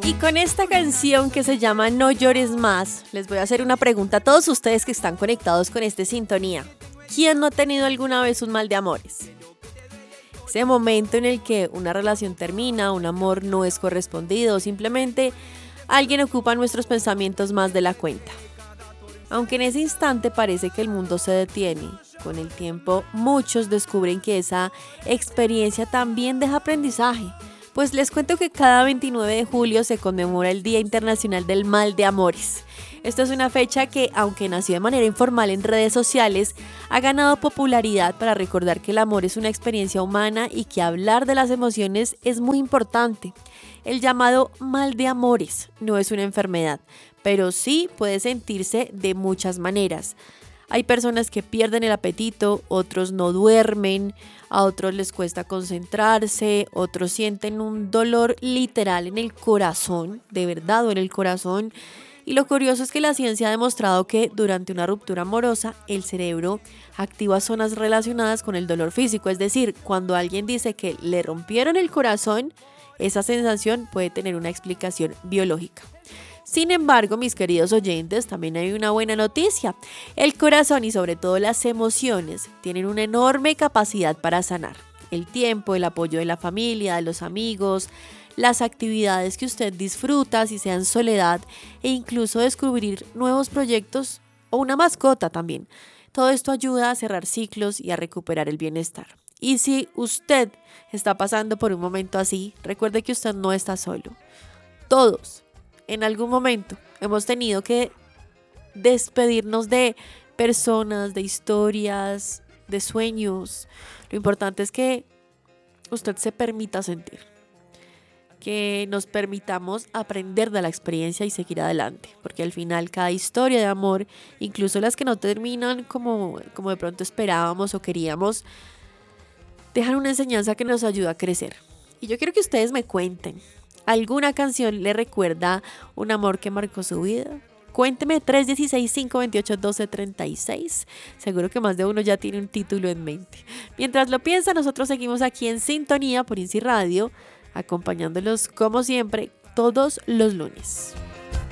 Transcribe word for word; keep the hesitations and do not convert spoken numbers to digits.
Y con esta canción que se llama No llores más, les voy a hacer una pregunta a todos ustedes que están conectados con esta sintonía. ¿Quién no ha tenido alguna vez un mal de amores? Ese momento en el que una relación termina, un amor no es correspondido, o simplemente alguien ocupa nuestros pensamientos más de la cuenta. Aunque en ese instante parece que el mundo se detiene, con el tiempo muchos descubren que esa experiencia también deja aprendizaje. Pues les cuento que cada veintinueve de julio se conmemora el Día Internacional del Mal de Amores. Esta es una fecha que, aunque nació de manera informal en redes sociales, ha ganado popularidad para recordar que el amor es una experiencia humana y que hablar de las emociones es muy importante. El llamado mal de amores no es una enfermedad, pero sí puede sentirse de muchas maneras. Hay personas que pierden el apetito, otros no duermen, a otros les cuesta concentrarse, otros sienten un dolor literal en el corazón, de verdad o en el corazón. Y lo curioso es que la ciencia ha demostrado que durante una ruptura amorosa el cerebro activa zonas relacionadas con el dolor físico. Es decir, cuando alguien dice que le rompieron el corazón, esa sensación puede tener una explicación biológica. Sin embargo, mis queridos oyentes, también hay una buena noticia. El corazón y sobre todo las emociones tienen una enorme capacidad para sanar. El tiempo, el apoyo de la familia, de los amigos, las actividades que usted disfruta, si sea en soledad, e incluso descubrir nuevos proyectos o una mascota también. Todo esto ayuda a cerrar ciclos y a recuperar el bienestar. Y si usted está pasando por un momento así, recuerde que usted no está solo. Todos, en algún momento, hemos tenido que despedirnos de personas, de historias, de sueños. Lo importante es que usted se permita sentir, que nos permitamos aprender de la experiencia y seguir adelante, porque al final cada historia de amor, incluso las que no terminan como, como de pronto esperábamos o queríamos, dejan una enseñanza que nos ayuda a crecer. Y yo quiero que ustedes me cuenten, ¿alguna canción le recuerda un amor que marcó su vida? Cuénteme tres uno seis, cinco dos ocho, uno dos tres seis. Seguro que más de uno ya tiene un título en mente. Mientras lo piensa, nosotros seguimos aquí en sintonía por INSI Radio, acompañándolos como siempre todos los lunes.